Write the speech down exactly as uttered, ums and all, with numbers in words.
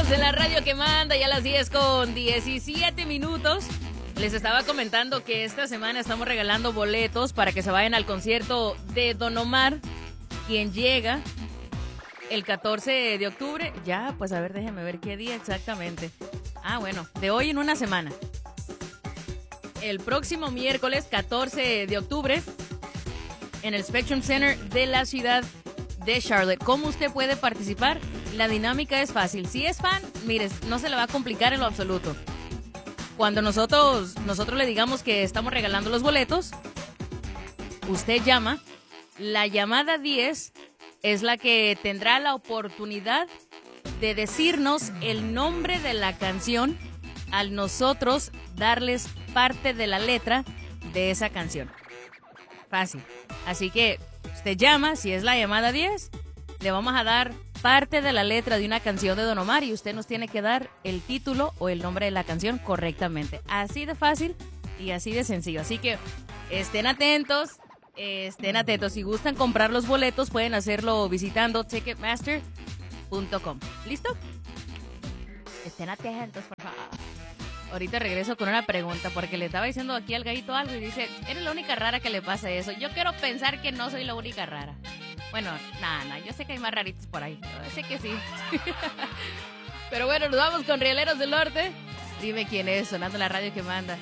Rieleros de la radio que manda, ya a las diez con diecisiete minutos. Les estaba comentando que esta semana estamos regalando boletos para que se vayan al concierto de Don Omar, quien llega el catorce de octubre. Ya, pues a ver, déjenme ver qué día exactamente. Ah, bueno, de hoy en una semana. El próximo miércoles catorce de octubre en el Spectrum Center de la ciudad de Charlotte. ¿Cómo usted puede participar? La dinámica es fácil. Si es fan, mire, no se le va a complicar en lo absoluto. Cuando nosotros, nosotros le digamos que estamos regalando los boletos, usted llama. La llamada diez es la que tendrá la oportunidad de decirnos el nombre de la canción al nosotros darles parte de la letra de esa canción. Fácil. Así que usted llama, si es la llamada diez, le vamos a dar parte de la letra de una canción de Don Omar y usted nos tiene que dar el título o el nombre de la canción correctamente. Así de fácil y así de sencillo. Así que estén atentos, estén atentos. Si gustan comprar los boletos, pueden hacerlo visitando ticketmaster punto com. ¿Listo? Estén atentos, por favor. Ahorita regreso con una pregunta porque le estaba diciendo aquí al gallito algo y dice, eres la única rara que le pasa eso. Yo quiero pensar que no soy la única rara. Bueno, nada, nada, yo sé que hay más raritos por ahí, yo sé que sí. Pero bueno, nos vamos con Rieleros del Norte. Dime quién es, sonando la radio que manda.